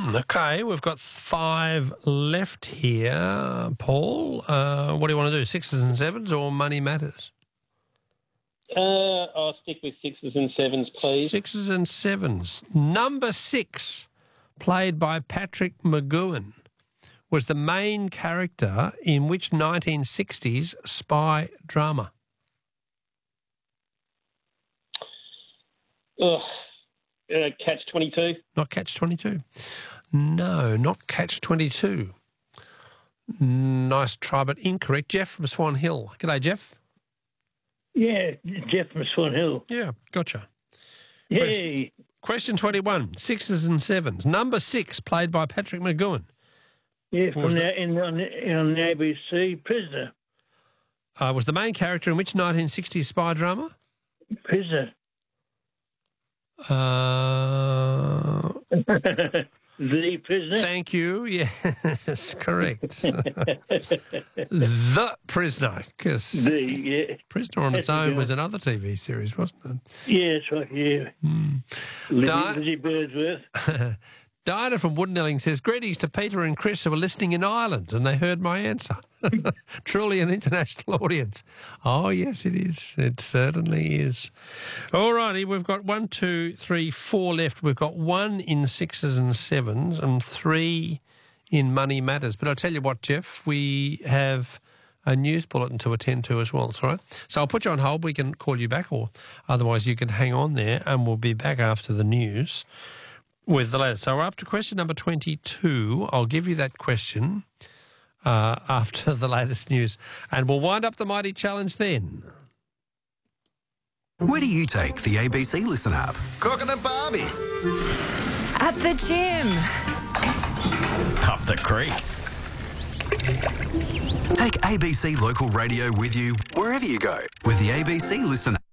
Okay, we've got 5 left here. Paul, what do you want to do, 6s and 7s or Money Matters? I'll stick with 6s and 7s, please. 6s and 7s. Number 6, played by Patrick McGoohan, was the main character in which 1960s spy drama? Catch-22. Not Catch-22. No, not Catch-22. Nice try, but incorrect. Jeff from Swan Hill. G'day, Jeff. Yeah, Jeff from Swan Hill. Yeah, gotcha. Yay. Question 21, 6s and 7s. Number 6, played by Patrick McGoohan. Yeah, on the ABC, Prisoner. Was the main character in which 1960s spy drama? Prisoner. The Prisoner. Thank you. Yes, correct. The Prisoner. Because Prisoner on its own was another TV series, wasn't it? Yeah, that's right, yeah. Lizzie Birdsworth. Dinah from Woodnelling says, greetings to Peter and Chris who were listening in Ireland and they heard my answer. Truly an international audience. Oh, yes, it is. It certainly is. All righty, we've got 1, 2, 3, 4 left. We've got 1 in 6s and 7s and 3 in Money Matters. But I'll tell you what, Jeff, we have a news bulletin to attend to as well, that's right. So I'll put you on hold. We can call you back or otherwise you can hang on there and we'll be back after the news with the latest. So we're up to question number 22. I'll give you that question after the latest news. And we'll wind up the Mighty Challenge then. Where do you take the ABC Listen app? Cooking at Barbie. At the gym. Up the creek. Take ABC Local Radio with you wherever you go with the ABC Listen app.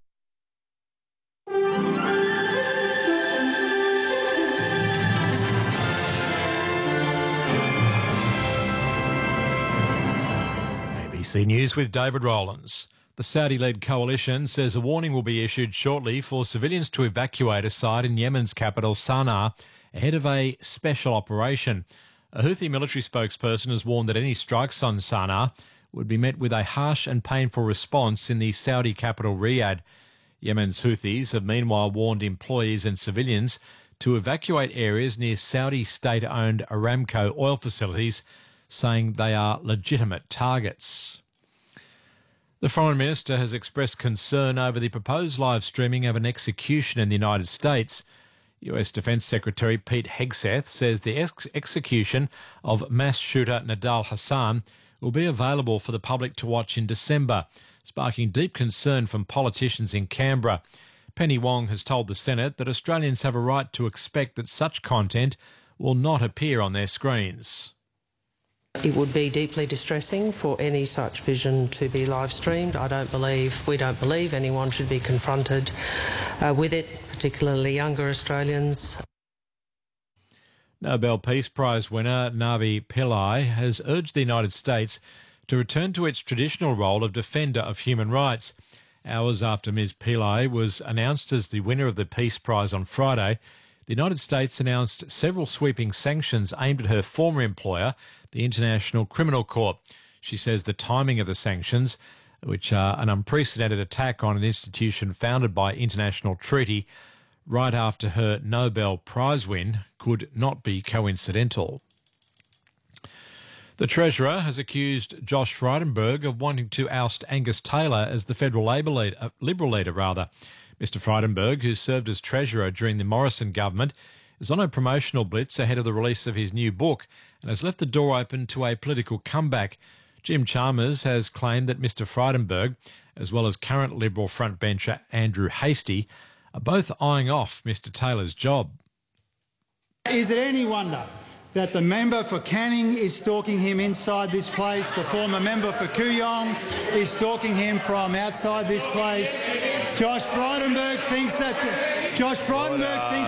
ABC News with David Rowlands. The Saudi-led coalition says a warning will be issued shortly for civilians to evacuate a site in Yemen's capital, Sana'a, ahead of a special operation. A Houthi military spokesperson has warned that any strikes on Sana'a would be met with a harsh and painful response in the Saudi capital, Riyadh. Yemen's Houthis have meanwhile warned employees and civilians to evacuate areas near Saudi state-owned Aramco oil facilities, saying they are legitimate targets. The Foreign Minister has expressed concern over the proposed live streaming of an execution in the United States. US Defence Secretary Pete Hegseth says the execution of mass shooter Nidal Hasan will be available for the public to watch in December, sparking deep concern from politicians in Canberra. Penny Wong has told the Senate that Australians have a right to expect that such content will not appear on their screens. It would be deeply distressing for any such vision to be live streamed. We don't believe anyone should be confronted with it, particularly younger Australians. Nobel Peace Prize winner Navi Pillai has urged the United States to return to its traditional role of defender of human rights. Hours after Ms Pillai was announced as the winner of the Peace Prize on Friday, the United States announced several sweeping sanctions aimed at her former employer, the International Criminal Court. She says the timing of the sanctions, which are an unprecedented attack on an institution founded by international treaty, right after her Nobel Prize win, could not be coincidental. The Treasurer has accused Josh Frydenberg of wanting to oust Angus Taylor as the federal Liberal leader. Mr Frydenberg, who served as Treasurer during the Morrison government, is on a promotional blitz ahead of the release of his new book and has left the door open to a political comeback. Jim Chalmers has claimed that Mr Frydenberg, as well as current Liberal frontbencher Andrew Hastie, are both eyeing off Mr Taylor's job. Is it any wonder that the member for Canning is stalking him inside this place, the former member for Kooyong is stalking him from outside this place? Josh Frydenberg thinks